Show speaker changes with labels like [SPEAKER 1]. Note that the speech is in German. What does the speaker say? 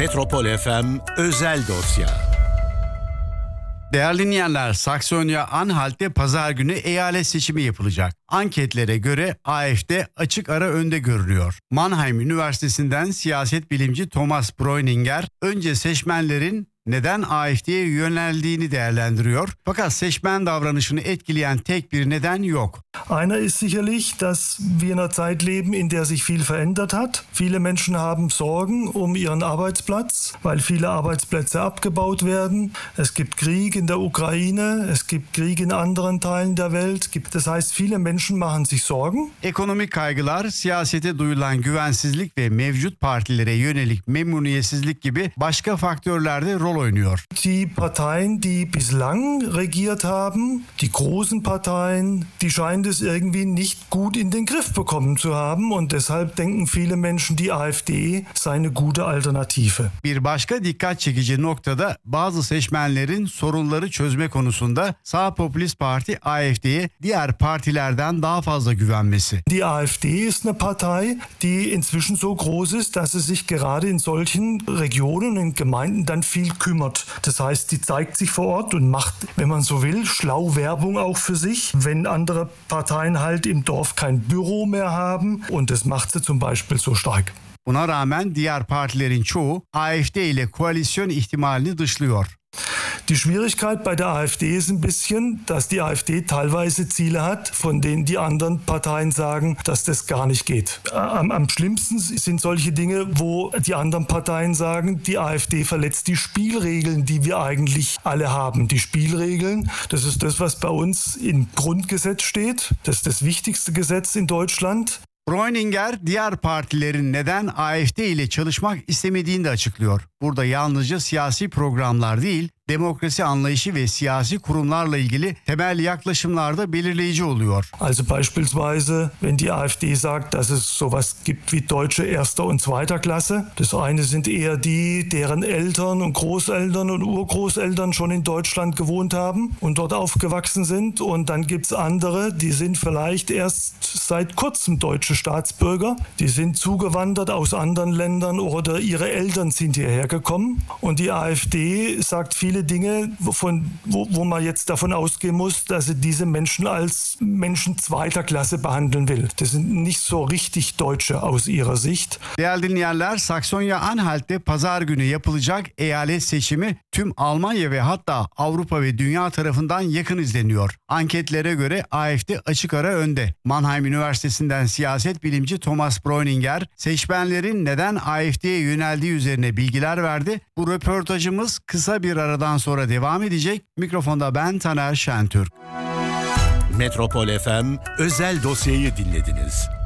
[SPEAKER 1] Metropol FM özel dosya.
[SPEAKER 2] Değerli dinleyenler, Saksonya-Anhalt'te pazar günü eyalet seçimi yapılacak. Anketlere göre AfD açık ara önde görünüyor. Mannheim Üniversitesi'nden siyaset bilimci Thomas Breuninger önce seçmenlerin neden AfD'ye yöneldiğini değerlendiriyor. Fakat seçmen davranışını etkileyen tek bir neden yok.
[SPEAKER 3] Einer ist sicherlich, dass wir in einer Zeit leben, in der sich viel verändert hat. Viele Menschen haben Sorgen um ihren Arbeitsplatz, weil viele Arbeitsplätze abgebaut werden. Es gibt Krieg in der Ukraine, es gibt Krieg in anderen Teilen der Welt. Das heißt, viele Menschen machen sich Sorgen.
[SPEAKER 2] Ekonomik kaygılar, siyasete duyulan güvensizlik ve mevcut partilere yönelik memnuniyetsizlik gibi başka faktörlerde rol oynuyor.
[SPEAKER 3] Die Parteien, die bislang regiert haben, die großen Parteien, die scheinen es irgendwie nicht gut in den Griff bekommen zu haben und deshalb denken viele Menschen, die AfD sei eine gute Alternative.
[SPEAKER 2] Bir başka dikkat çekici noktada bazı seçmenlerin sorunları çözme konusunda sağ popülist parti AfD'ye diğer partilerden daha fazla güvenmesi.
[SPEAKER 3] Die AfD ist eine Partei, die inzwischen so groß ist, dass sie sich gerade in solchen Regionen und Gemeinden dann viel kümmert. Das heißt, die zeigt sich vor Ort und macht, wenn man so will, schlau Werbung auch für sich, wenn andere Parteien halt im Dorf kein Büro mehr haben und das macht sie zum Beispiel so stark.
[SPEAKER 2] Buna rağmen diğer partilerin çoğu AfD ile koalisyon ihtimalini dışlıyor.
[SPEAKER 3] Die Schwierigkeit bei der AfD ist ein bisschen, dass die AfD teilweise Ziele hat, von denen die anderen Parteien sagen, dass das gar nicht geht. Am schlimmsten sind solche Dinge, wo die anderen Parteien sagen, die AfD verletzt die Spielregeln, die wir eigentlich alle haben. Die Spielregeln, das ist das, was bei uns im Grundgesetz steht. Das ist das wichtigste Gesetz in Deutschland.
[SPEAKER 2] Breuninger diğer partilerin neden AfD ile çalışmak istemediğini de açıklıyor. Burada yalnızca siyasi programlar değil, demokrasi anlayışı ve siyasi kurumlarla ilgili temel yaklaşımlar da belirleyici oluyor.
[SPEAKER 3] Also beispielsweise, wenn die AfD sagt, dass es sowas gibt wie Deutsche erster und zweiter Klasse. Das eine sind eher die, deren Eltern und Großeltern und Urgroßeltern schon in Deutschland gewohnt haben und dort aufgewachsen sind. Und dann gibt es andere, die sind vielleicht erst seit kurzem deutsche Staatsbürger. Die sind zugewandert aus anderen Ländern oder ihre Eltern sind hierher gekommen. Und die AfD sagt viele Dinge, wo man jetzt davon ausgehen muss, dass sie diese Menschen als Menschen zweiter Klasse behandeln will. Das sind nicht so richtig Deutsche aus ihrer Sicht.
[SPEAKER 2] Değerli dinleyenler, Saksonya-Anhalt'te pazar günü yapılacak eyalet seçimi tüm Almanya ve hatta Avrupa ve dünya tarafından yakın izleniyor. Anketlere göre AfD açık ara önde. Mannheim Üniversitesi'nden siyaset bilimci Thomas Breuninger seçmenlerin neden AfD'ye yöneldiği üzerine bilgiler verdi. Bu röportajımız kısa bir aradan sonra devam edecek. Mikrofonda ben Taner Şentürk.
[SPEAKER 1] Metropol FM özel dosyayı dinlediniz.